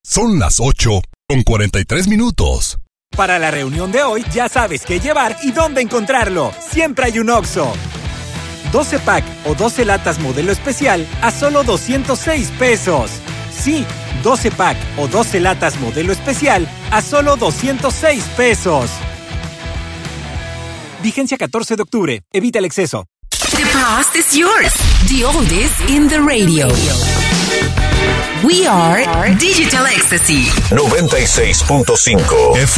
Son las 8:43. Para la reunión de hoy, ya sabes qué llevar y dónde encontrarlo. Siempre hay un Oxxo. 12 pack o 12 latas modelo especial a solo 206 pesos. Sí, 12 pack o 12 latas modelo especial a solo 206 pesos. Vigencia 14 de octubre. Evita el exceso. The past is yours. The oldies in the radio. We are Digital Ecstasy 96.5